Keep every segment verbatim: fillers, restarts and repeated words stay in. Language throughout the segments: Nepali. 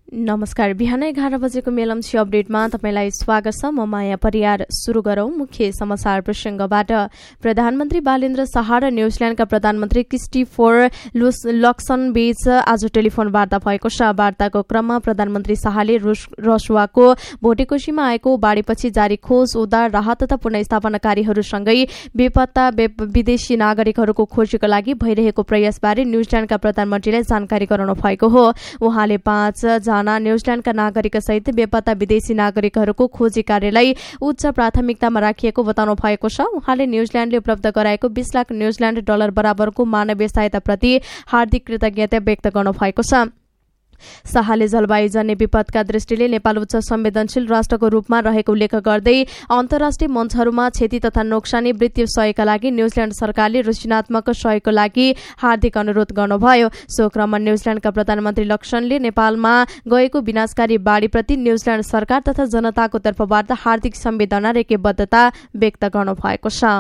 नमस्कार। बिहान एघार बजेको मेलम्ची अपडेटमा तपाईलाई स्वागत छ। म माया परियार। सुरु गरौं मुख्य समाचार प्रसंगबाट। प्रधानमन्त्री बालेन्द्र शाह र न्यूजील्याण्डका प्रधानमन्त्री क्रिस्टोफर लक्सन बीच आज टेलिफोन वार्ता भएको छ। वार्ताको क्रममा प्रधानमन्त्री शाहले रसुवाको भोटेकोशीमा आएको बाढ़ीपछि जारी खोज, उद्धार, राहत तथा पुनर्स्थापना कार्यहरूसँगै बेपत्ता विदेशी नागरिकहरूको खोजीको लागि भइरहेको प्रयासबारे न्यूजील्याण्डका प्रधानमन्त्रीलाई जानकारी गराउनु भएको हो। उहाँले पाँच जना न्यूजील्याण्डका नागरिक सहित बेपत्ता विदेशी नागरिकहरूको खोजी कार्यलाई उच्च प्राथमिकतामा राखिएको बताउनु भएको छ। उहाँले न्यूजील्याण्डले उपलब्ध गराएको बीस लाख न्यूजील्याण्ड डलर बराबरको मानवीय सहायताप्रति हार्दिक कृतज्ञता व्यक्त गर्नु भएको छ। शाहले जलवायुजन्य विपदका दृष्टिले नेपाल उच्च संवेदनशील राष्ट्रको रूपमा रहेको उल्लेख गर्दै अन्तर्राष्ट्रिय मञ्चहरूमा क्षति तथा नोक्सानी मृत्यु सहयोगका लागि न्यूजील्याण्ड सरकारले रचनात्मक सहयोगको लागि हार्दिक अनुरोध गर्नुभयो। सो क्रममा न्यूजील्याण्डका प्रधानमन्त्री लक्सनले नेपालमा गएको विनाशकारी बाढ़ीप्रति न्यूजील्याण्ड सरकार तथा जनताको तर्फबाट हार्दिक संवेदना र एकीबद्धता व्यक्त गर्नुभएको छ।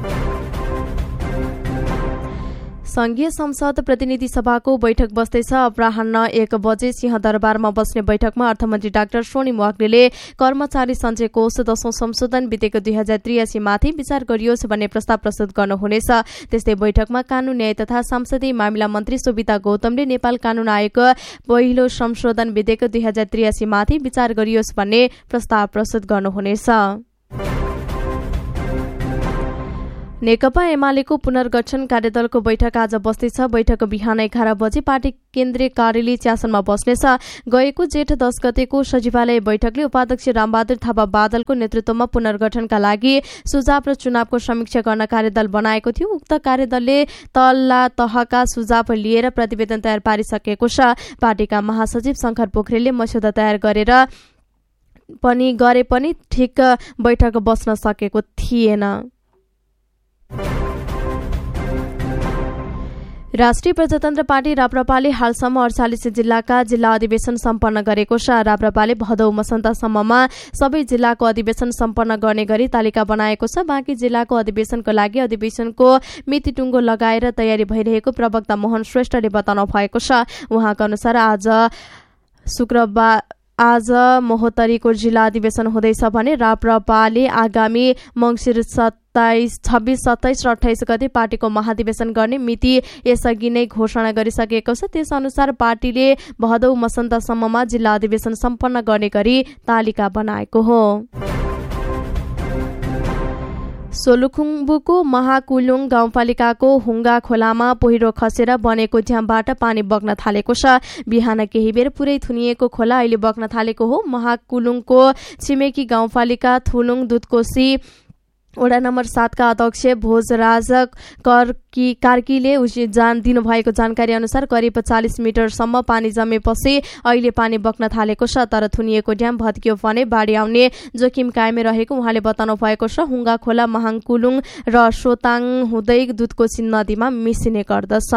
संघीय संसद प्रतिनिधि सभाको बैठक बस्दैछ। अपराह्न एक बजे सिंहदरबारमा बस्ने बैठकमा अर्थमन्त्री डाक्टर सोनिम वाग्लेले कर्मचारी सञ्चय कोष दशौं संशोधन विधेयक दुई हजार त्रियासी माथि विचार गरियोस् भन्ने प्रस्ताव प्रस्तुत गर्नुहुनेछ। त्यस्तै बैठकमा कानून, न्याय तथा संसदीय मामिला मन्त्री सुविता गौतमले नेपाल कानून आयोगको पहिलो संशोधन विधेयक दुई हजार त्रियासी माथि विचार गरियोस् भन्ने प्रस्ताव प्रस्तुत गर्नुहुनेछ। नेकपा एमालेको पुनर्गठन कार्यदलको बैठक आज बस्दैछ। बैठक बिहान एघार बजे पार्टी केन्द्रीय कार्यालय च्यासनमा बस्नेछ। गएको जेठ दस गतेको सचिवालय बैठकले उपाध्यक्ष रामबहादुर थापा बादलको नेतृत्वमा पुनर्गठनका लागि सुझाव र चुनावको समीक्षा गर्न कार्यदल बनाएको थियो। उक्त कार्यदलले तल्ला तहका सुझाव लिएर प्रतिवेदन तयार पारिसकेको छ। पार्टीका महासचिव शंकर पोखरेलले मस्यौदा तयार गरेर पनि गरे पनि ठिक बैठक बस्न सकेको थिएन। राष्ट्रिय प्रजातन्त्र पार्टी राप्रपाले हालसम्म अडचालिस जिल्लाका जिल्ला अधिवेशन सम्पन्न गरेको छ। राप्रपाले भदौ मसन्तसम्ममा सबै जिल्लाको अधिवेशन सम्पन्न गर्ने गरी तालिका बनाएको छ। बाँकी जिल्लाको अधिवेशनको लागि अधिवेशनको मिति टुङ्गो लगाएर तयारी भइरहेको प्रवक्ता मोहन श्रेष्ठले बताउनु भएको छ। उहाँका अनुसार आज शुक्रबार आज महोत्तरीको जिल्ला अधिवेशन हुँदैछ भने राप्रपाले आगामी मंसिर सत्ताइस छब्बीस सत्ताइस र अठाइस गते पार्टीको महाधिवेशन गर्ने मिति यसअघि नै घोषणा गरिसकेको छ। त्यस अनुसार पार्टीले भदौ मसन्तसम्ममा जिल्ला अधिवेशन सम्पन्न गर्ने गरी तालिका बनाएको हो। सोलुखुम्बुको महाकुलुङ गाउँपालिकाको हुङ्गा खोलामा पहिरो खसेर बनेको ड्यामबाट पानी बग्न थालेको छ। बिहान केही बेर पुरै थुनिएको खोला अहिले बग्न थालेको हो। महाकुलुङको छिमेकी गाउँपालिका थुलुङ दुधकोशी वडा नम्बर सातका अध्यक्ष भोजराज कर्की कार्कीले जान दिनुभएको जानकारी अनुसार करिब चालिस मिटरसम्म पानी जमेपछि अहिले पानी बग्न थालेको छ। तर थुनिएको ड्याम भत्कियो भने बाढी आउने जोखिम कायमै रहेको उहाँले बताउनु भएको छ। हुङ्गा खोला महाकुलुङ र सोताङ हुँदै दुधकोशी नदीमा मिसिने गर्दछ।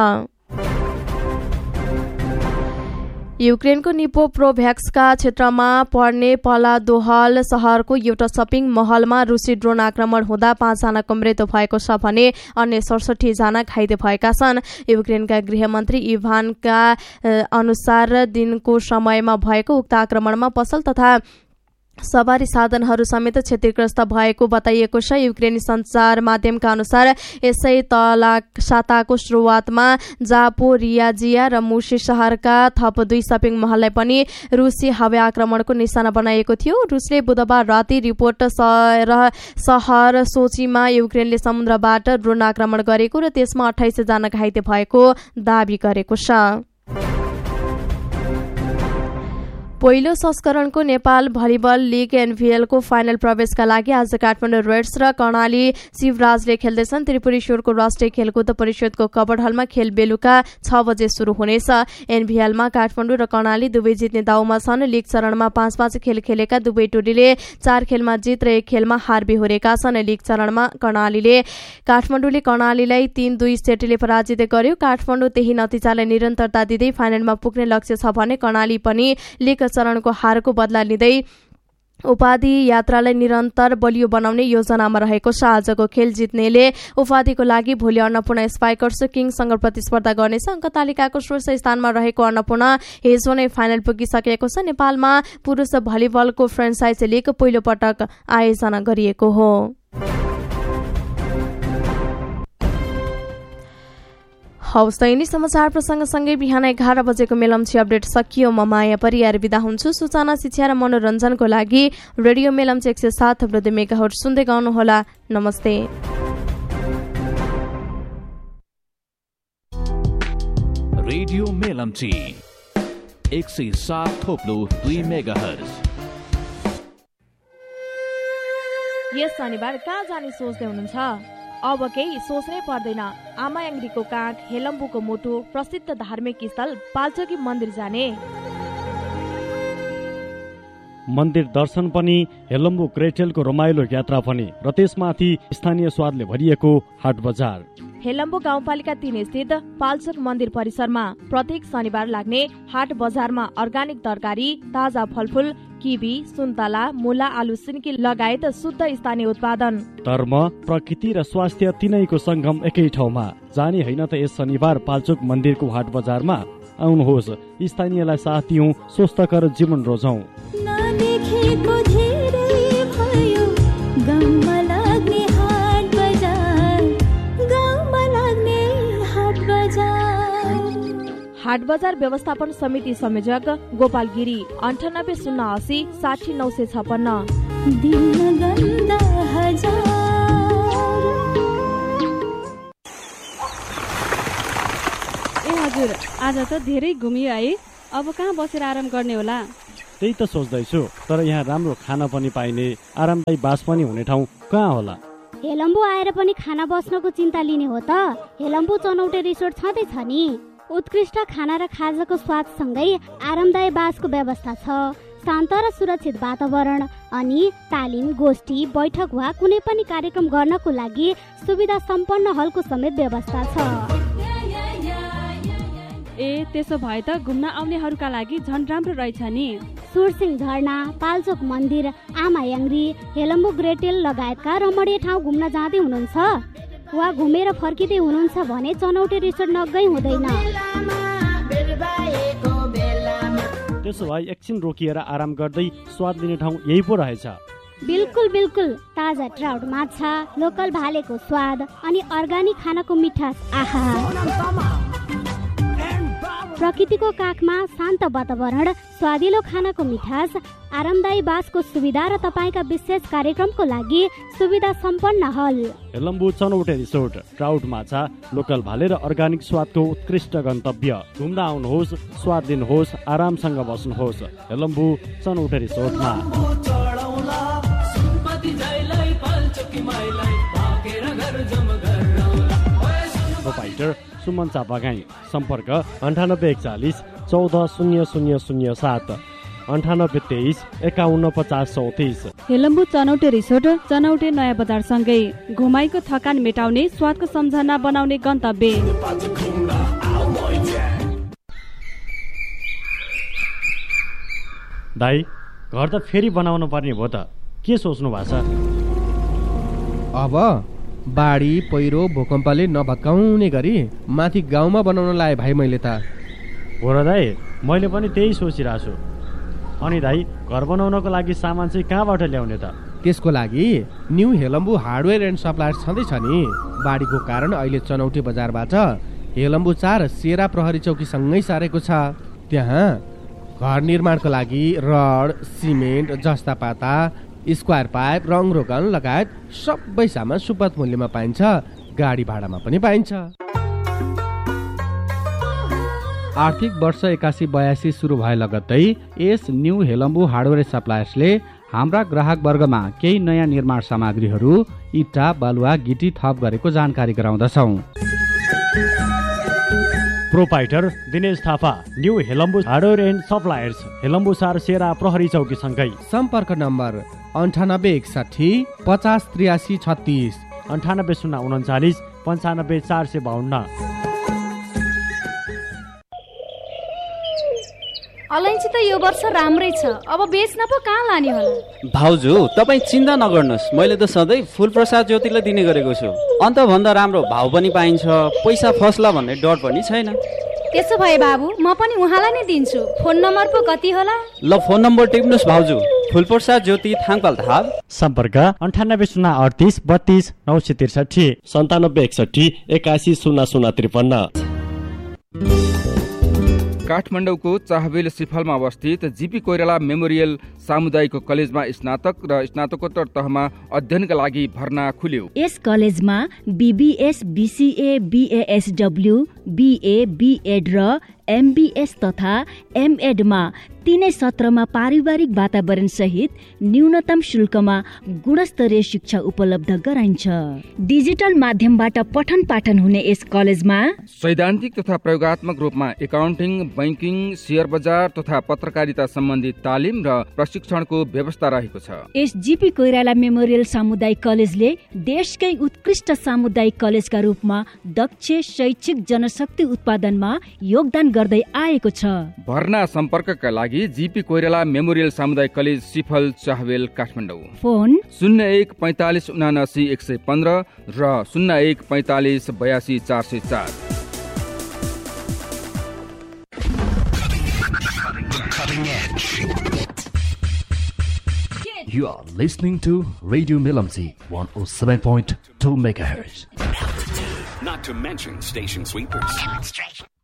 युक्रेनको निपोप्रोभ्याक्सका क्षेत्रमा पर्ने पलादोहल शहरको एउटा शपिङ महलमा रुसी ड्रोन आक्रमण हुँदा पाँचजनाको मृत्यु भएको छ भने अन्य सडसठी जना घाइते भएका छन्। युक्रेनका गृहमन्त्री इभानका अनुसार दिनको समयमा भएको उक्त आक्रमणमा पसल तथा सवारी साधनहरू समेत क्षतिग्रस्त भएको बताइएको छ। युक्रेनी सञ्चार माध्यमका अनुसार यसै तलाक साताको सुरुवातमा जापोरियाजिया र मुसी शहरका थप दुई शपिङ महललाई पनि रुसी हवाई आक्रमणको निशाना बनाइएको थियो। रुसले बुधबार राति रिपोर्ट शहर सोचीमा युक्रेनले समुद्रबाट ड्रोन आक्रमण गरेको र त्यसमा अठाइस जना घाइते भएको दावी गरेको छ। पहिलो संस्करणको नेपाल भलिबल लीग एनभीएलको फाइनल प्रवेशका लागि आज काठमाडौँ रेड्स र कर्णाली शिवराजले खेल्दैछन्। त्रिपुरेश्वरको राष्ट्रिय खेलकुद परिषदको कबड हलमा खेल बेलुका छ बजे शुरू हुनेछ। एनभीएलमा काठमाडौँ र कर्णाली दुवै जित्ने दाउमा छन्। लीग चरणमा पाँच पाँच खेल खेलेका दुवै टोलीले चार खेलमा जित र एक खेलमा हार बेहोरेका छन्। लीग चरणमा कर्णालीले काठमाडौँले कर्णालीलाई तीन दुई सेटले पराजित गर्यो। काठमाडौँ त्यही नतिजालाई निरन्तरता दिँदै फाइनलमा पुग्ने लक्ष्य छ भने कर्णाली पनि लीग चरणको हारको बदला लिँदै उपाधि यात्रालाई निरन्तर बलियो बनाउने योजनामा रहेको छ। आजको खेल जित्नेले उपाधिको लागि भोलि अन्नपूर्ण स्पाइकर्स किङसँग प्रतिस्पर्धा गर्नेछ। अङ्क तालिकाको शीर्ष स्थानमा रहेको अन्नपूर्ण हिजो नै फाइनल पुगिसकेको छ। नेपालमा पुरुष भलिबलको फ्रेन्चाइज लिग पहिलो पटक आयोजना गरिएको हो। हवस् त यिनी समाचार प्रसङ्गसँगै बिहान एघार बजेको मेलम्ची अपडेट सकियो। म माया परियार बिदा हुन्छु। सूचना शिक्षा र मनोरञ्जनको लागि रेडियो मेलम्ची एक सय सात थप्लो मेगाहर्ज सुन्दै गाउनुहोला। नमस्ते। रेडियो मेलम्ची एक सय सात थप्लो दुई मेगाहर्ज। यस शनिबार कहाँ जाने सोच्दै हुनुहुन्छ? अब केही सोच्नै पर्दैन। आमायाङ्ग्रीको काँध, हेलम्बुको मुटु, प्रसिद्ध धार्मिक स्थल पाल्चोकी मन्दिर जाने। मन्दिर दर्शन पनि, हेलम्बु ग्रेटेलको रमाइलो यात्रा पनि र त्यसमाथि स्थानीय स्वादले भरिएको हाट बजार। हेलम्बु गाउँपालिका तीन स्थित पाल्चोक मन्दिर परिसरमा प्रत्येक शनिबार लाग्ने हाट बजारमा अर्गानिक तरकारी, ताजा फलफूल, किवी, सुन्तला, मुला, आलु, सिन्की लगायत शुद्ध स्थानीय उत्पादन। धर्म, प्रकृति र स्वास्थ्य तीनैको संगम एकै ठाउँमा। जाने होइन त यस शनिबार पाल्चोक मन्दिरको हाट बजारमा आउनुहोस्। स्थानीयलाई साथ दिउँ, स्वस्थकर जीवन रोजौं। हाट बजार व्यवस्थापन समिति संयोजक गोपाल गिरी। अन्ठानब्बे शून्य असी साठी नौ सय छपन्न। ए हजुर, आज त धेरै घुमियो है। अब कहाँ बसेर आराम गर्ने होला? त्यही त सोच्दैछु, तर यहाँ राम्रो खाना पनि पाइने, आरामदायी बास पनि हुने ठाउँ कहाँ होला? हेलम्बु आएर पनि खाना बस्नको चिन्ता लिने हो त हेलम्बु चनौटे रिसोर्ट छँदै छ नि। उत्कृष्ट खाना र खाजाको स्वादसँगै आरामदायी बासको व्यवस्था छ। शान्त र सुरक्षित वातावरण अनि तालिम, गोष्ठी, बैठक वा कुनै पनि कार्यक्रम गर्नको लागि सुविधा सम्पन्न हलको समेत व्यवस्था छ। ए त्यसो भए त घुम्न आउनेहरूका लागि झन् राम्रो रहेछ नि। सुरसिंह झरना, पाल्चोक मन्दिर, आमायाङ्ग्री, हेलम्बु ग्रेटेल लगायतका रमणीय ठाउँ घुम्न जाँदै हुनुहुन्छ वा घुमेर फर्किँदै हुनुहुन्छ भने चनौटे रिसोर्ट नगई हुँदैन। त्यसो भए एकछिन रोकिएर आराम गर्दै स्वाद लिने ठाउँ यही पो रहेछ। बिल्कुल बिल्कुल, ताजा ट्राउट माछा, लोकल भालेको स्वाद अनि अर्गानिक खानाको मिठास। आहा, प्रकृतिको काखमा शान्त वातावरण, स्वादिलो खानाको मिठास, आरामदायी बासको सुविधा र तपाईँका विशेष कार्यक्रमको लागि सुविधा सम्पन्न हल। हेलम्बु चनौटे रिसोर्ट, ट्राउट माछा, लोकल भाले र अर्गानिक स्वादको उत्कृष्ट गन्तव्य। घुम्न आउनुहोस्, स्वाद लिनुहोस्, आरामसँग बस्नुहोस्। हेलम्बु चनौटे रिसोर्टमा। प्रोपाइटर सुमन चापागाई। सम्पर्क अन्ठानब्बे एकचालिस चौध शून्य शून्य शून्य सात, अन्ठानब्बे तेइस एकाउन्न पचास चौतिस। हेलम्बु चनौटे रिसोर्ट, चनौटे नयाँ बजार सँगै घुमाइको थकान मेटाउने, स्वादको सम्झना बनाउने गन्तव्य। दाइ, घर त फेरि बनाउनु पर्ने भयो त, के सोच्नु भएको छ? अब बाढी, पहिरो, भूकम्पले नभत्काउने गरी माथि गाउँमा बनाउन लाए भाइ मैले त। हो र दाइ, मैले पनि त्यही सोचिरहेको छु। अनि दाइ, घर बनाउनको लागि सामान चाहिँ कहाँबाट ल्याउने त? त्यसको लागि new Helambu hardware and suppliers छँदैछ नि। बाढीको कारण अहिले चनौटे बजारबाट हेलम्बु चार सेरा प्रहरी चौकीसँगै सारेको छ। त्यहाँ घर निर्माणको लागि रड, सिमेन्ट, जस्तापाता, स्क्वायर पाइप, रङ रोगन लगायत सबै सामान सुपथ मूल्यमा पाइन्छ। गाडी भाडामा पनि पाइन्छ। आर्थिक वर्ष एकासी बयासी सुरु भए लगत्तै यस न्यू हेलम्बु हार्डवेयर सप्लायर्सले हाम्रा ग्राहक वर्गमा केही नयाँ निर्माण सामग्रीहरू, इटा, बालुवा, गिटी थप गरेको जानकारी गराउँदछौँ। Proprietor Dinesh Thapa, new Helambu hardware and suppliers, Helambu चार सेरा प्रहरी चौकीसँगै। सम्पर्क नम्बर अन्ठानब्बे एकसाठी पचास त्रियासी छत्तिस, अन्ठानब्बे शून्य उन्चालिस पन्चानब्बे चार सय बाहन्न। अलैँची त यो वर्ष राम्रै छ, अब बेच्न पो कहाँ लाने होला? भाउजू तपाईँ चिन्ता नगर्नुहोस्, मैले त सधैँ फुलप्रसाद ज्योतिलाई दिने गरेको छु। अन्त भन्दा राम्रो भाउ पनि पाइन्छ, पैसा फस्ला भन्ने डर पनि छैन। त्यसो भए बाबु म पनि उहाँलाई नै दिन्छु। फोन नम्बर पो कति होला? ल फोन नम्बर टिप्नुहोस् भाउजू। फुलप्रसाद ज्योति थाङपाल धाप, सम्पर्क अन्ठानब्बे शून्य अडतिस बत्तिस नौ सय त्रिसठी सन्तानब्बे एकसठी एकासी शून्य शून्य त्रिपन्न। काठमाडौँको चाहबेल सिफलमा अवस्थित जीपी कोइराला मेमोरियल सामुदायिक कलेजमा स्नातक र स्नातकोत्तर तहमा अध्ययनका लागि भर्ना खुल्यो। यस कलेजमा बीबीएस, बीसीए, बीएएसडब्ल्यू, बीए, बीएड र एमबीएस तथा एमएडमा तीनै सत्रमा पारिवारिक वातावरण सहित न्यूनतम शुल्कमा गुणस्तरीय शिक्षा उपलब्ध गराइन्छ। डिजिटल माध्यमबाट पठन पाठन हुने यस कलेजमा सैद्धान्तिक तथा प्रयोगात्मक रूपमा एकाउन्टिङ, बैंकिङ, शेयर बजार तथा पत्रकारिता सम्बन्धी तालिम र प्रशिक्षणको व्यवस्था रहेको छ। यस जीपी कोइराला मेमोरियल सामुदायिक कलेजले देशकै उत्कृष्ट सामुदायिक कलेजका रूपमा दक्ष शैक्षिक जनशक्ति उत्पादनमा योगदान गर्दै आएको छ। भर्ना सम्पर्कका लागि जीपी कोइराला मेमोरियल सामुदायिक कलेज सिफल चाहबेल काठमाडौँ। फोन शून्य एक पैंतालिस उनासी एक सय पन्ध्र र शून्य एक पैंतालिस बयासी चार सय चार। You are listening to Radio Melamsi one oh seven point two megahertz. Not to mention station sweepers. Demonstration.